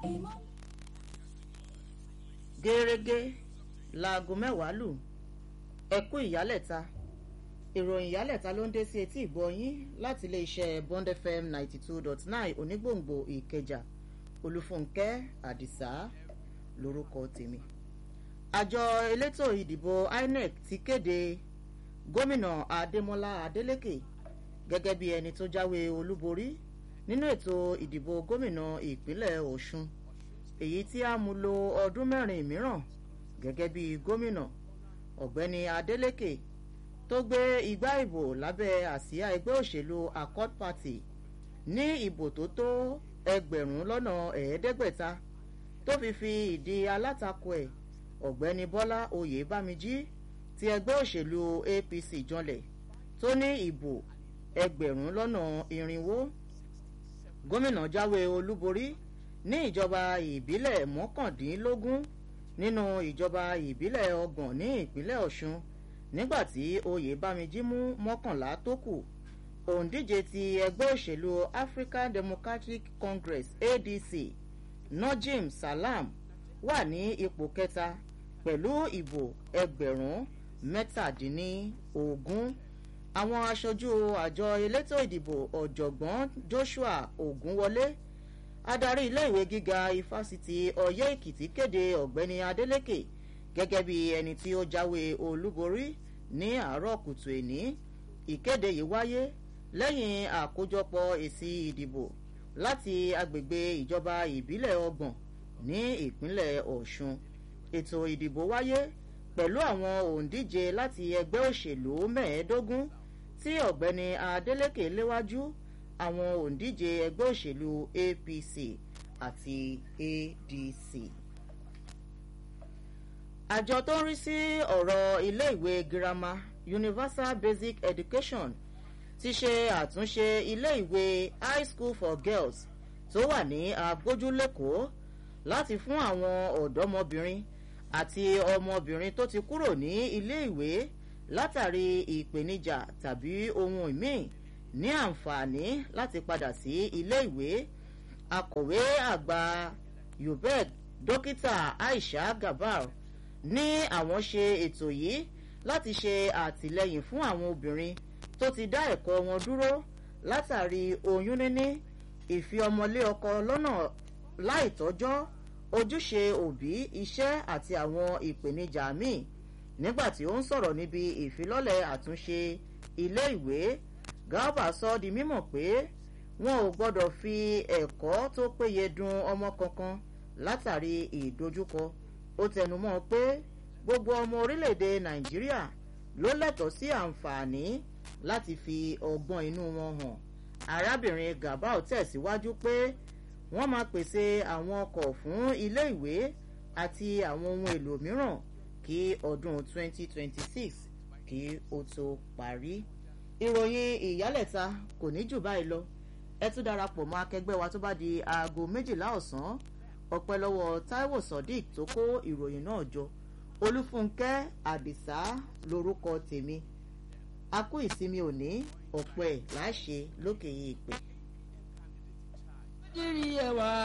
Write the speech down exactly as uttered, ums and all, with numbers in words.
gẹ́rẹ́gẹ́ láago mẹ́wàá lù ẹ kú ìyálẹ̀ta ìròyìn ìyálẹ̀ta ló ń dé sí etí ìgbọ́ yín láti iléeṣẹ́ Bond F M ninety two dot nine onígbòǹgbò ìkẹjà olúfúnkẹ́ àdìsá lórúkọ tèmi. àjọ elétò ìdìbò I N E C ti kéde gómìnà adémọ́lá adélékè gẹ́gẹ́ bí ẹni tó jáwé olúborí nínú ètò ìdìbò gómìnà ìpínlẹ̀ ọ̀ṣun èyí tí a mú lò ọdún mẹ́rin mìíràn gẹ́gẹ́ bí gómìnà. ọ̀gbẹ́ni adélékè tó gbé igbá ìbò lábẹ́ àsíá ẹgbẹ́ òṣèlú Accord Party ní ìbò tó tó ẹgbẹ̀rún lọ́nà ẹ̀ẹ́dẹ́gbẹ̀ta tó fi fi ìdí alátakò ẹ̀ ọ̀gbẹ́ni bọ́lá oyèbámijí ti ẹgbẹ́ òṣèlú A P C janlẹ̀ tó ní ìbò ẹgbẹ̀rún lọ́nà irinwó. gómìnà jáwé olúborí ní ìjọba ìbílẹ̀ mọ́kàndínlógún nínú ìjọba ìbílẹ̀ ọgbọ̀n ní ìpínlẹ̀ ọ̀ṣun nígbàtí oyèbámijí mú mọ́kànlá tó kù. òǹdíje ti ẹgbẹ́ òṣèlú African Democratic Congress A D C Najim Salam wà ní ipò kẹta pẹ̀lú ìbò ẹgbẹ̀rún mẹ́tàdínlógún. àwọn aṣojú àjọ elétò ìdìbò ọ̀jọ̀gbọ́n Joshua Ògúnwọlé adarí iléèwé gíga ifásitì Ọ̀yẹ́ Èkìtì kéde ọ̀gbẹ́ni Adélékè gẹ́gẹ́ bí ẹni tí ó jáwé olúborí ní àárọ̀ kùtù èní. ìkéde yìí wáyé lẹ́yìn àkójọpọ̀ èsì ìdìbò láti agbègbè ìjọba ìbílẹ̀ ọgbọ̀n ní ìpínlẹ̀ Ọ̀ṣun. ètò ìdìbò wáyé pẹ̀lú àwọn òǹdíje láti ẹgbẹ́ òṣèlú mẹ́ẹ̀ẹ́dógún tí ọ̀gbẹ́ni Adélékè léwájú àwọn òǹdíje ẹgbẹ́ òṣèlú A P C àti A D C. àjọ tó ń rí sí ọ̀rọ̀ ilé-ìwé girama Universal Basic Education ti ṣe àtúnṣe ilé-ìwé High School for Girls tó wà ní Agbójúlẹ́kọ̀ọ́ láti fún àwọn ọ̀dọ́mọbìnrin àti ọmọbìnrin tó ti kúrò ní ilé-ìwé látàrí ìpèníjà tàbí ohun ìmíì ní àǹfààní láti padà sí ilé-ìwé. akọ̀wé àgbà U B E D dókítà Aisha Gabar ní àwọn ṣe ètò yìí láti ṣe àtìlẹ́yìn fún àwọn obìnrin tó ti dá ẹ̀kọ́ wọn dúró látàrí oyún níní, ìfi ọmọlé ọkọ lọ́nà láìtọ́jọ́, ojúṣe òbí, iṣẹ́ àti àwọn ìpèníjà míì. nígbàtí ó ń sọ̀rọ̀ níbi ìfilọ́lẹ̀ àtúnṣe ilé ìwé, Garba sọ di mímọ̀ pé wọn ò gbọ́dọ̀ fi ẹ̀kọ́ tó péye dun ọmọ kankan látàrí ìdojúkọ. ó tẹnumọ́ pé gbogbo ọmọ orílẹ̀-èdè Nàìjíríà ló lẹ́tọ̀ọ́ sí àǹfààní láti fi ọgbọ́n inú wọn hàn. arábìnrin Gabao tẹ̀síwájú pé wọ́n máa pèsè àwọn ọkọ̀ fún ilé ìwé àti àwọn ohun èlò mìíràn kí ọdún twenty twenty-six kí ó tó parí. ìròyìn ìyálẹ̀ta kò ní jù báyìí lọ. ẹ tún darapọ̀ mọ́ akẹgbẹ́ wa tó bá di aago méjìlá ọ̀sán. ọpẹ́ lọ́wọ́ Táíwò Sodiq tó kó ìròyìn náà jọ. Olúfúnkẹ́ Àdìsá lórúkọ tèmi. a kú ìsinmi òní, ọ̀pọ̀ ẹ̀ láṣẹ lókè yìí pé.